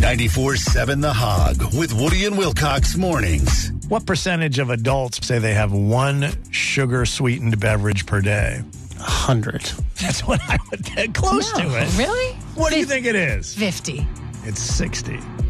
94.7 The Hog with Woody and Wilcox mornings. What percentage of adults say they have one sugar-sweetened beverage per day? 100. That's what I would get close to it. Really? What do you think it is? 50. It's 60.